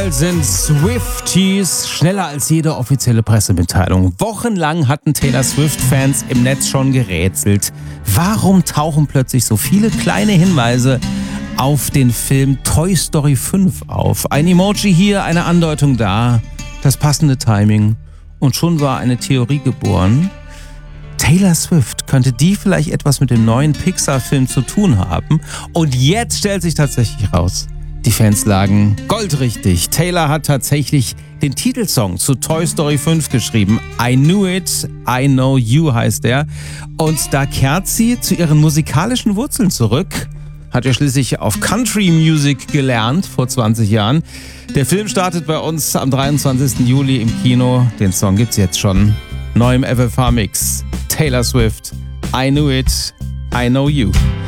Sind Swifties schneller als jede offizielle Pressemitteilung. Wochenlang hatten Taylor Swift-Fans im Netz schon gerätselt. Warum tauchen plötzlich so viele kleine Hinweise auf den Film Toy Story 5 auf? Ein Emoji hier, eine Andeutung da, das passende Timing. Und schon war eine Theorie geboren. Taylor Swift, könnte die vielleicht etwas mit dem neuen Pixar-Film zu tun haben? Und jetzt stellt sich tatsächlich raus, die Fans lagen goldrichtig. Taylor hat tatsächlich den Titelsong zu Toy Story 5 geschrieben. I Knew It, I Know You heißt er. Und da kehrt sie zu ihren musikalischen Wurzeln zurück. Hat ja schließlich auf Country Music gelernt vor 20 Jahren. Der Film startet bei uns am 23. Juli im Kino. Den Song gibt's jetzt schon. Neu im FFH-Mix. Taylor Swift, I Knew It, I Know You.